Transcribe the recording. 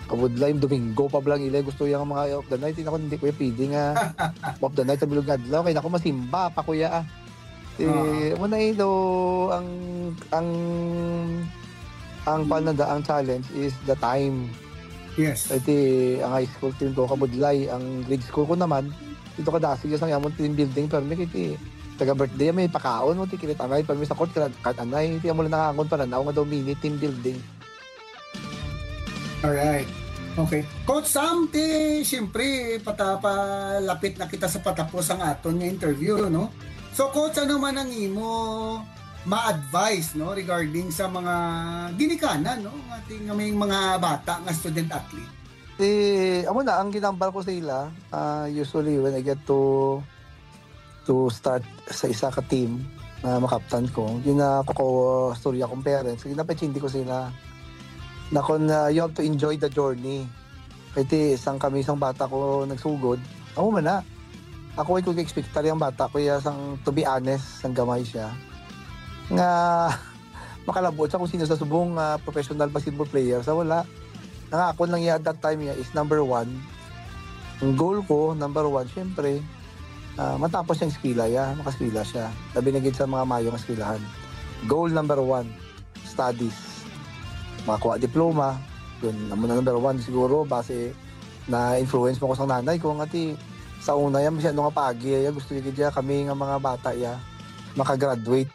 kabudlay Domingo pa blang ilay gusto yang mga of the night ako hindi kuya pidi nga of the night sa bilog adlaw kay nako masimba pa kuya ah. Mo na ilo ang ang panada ang challenge is the time. Yes. Ang high school team ko kabudlay, ang grade school ko naman dito ka dasig sa amon team building pero may kiti taga birthday may pakaon mo ti kilit anay pag may sa court kat anay ti mo lang nangangon pa na nga daw mini team building. Alright. Okay. Coach Sam, siyempre, patapalapit na kita sa patapos ang aton nga interview, no? So, Coach, ano man ang imo ma-advise, no? Regarding sa mga ginikanan, no? Ating may mga bata nga student-athlete. Amo na, ang ginambal ko sa ila, usually when I get to start sa isa ka team na makaptan ko, yun na ko storya kong parents, ginapachindi ko sila na kung you have to enjoy the journey. Kasi isang bata ko nagsugod, ako man na. Ako ay kung-expect yung bata ko sang to be honest, sang gamay siya. Nga makalabot sa kung sino sa subong professional basketball player. Sa wala. Nangako lang at that time is number 1. Ang goal ko, number 1, syempre, matapos yung skila makaskila siya. Labi na sa mga mayong skilahan. Goal number 1, studies. Makakuha diploma, yun naman na number 1 siguro base na influence mo ko sa nanay ko nga sa una yan siya nga pagi gusto niya kami nga mga bata makagraduate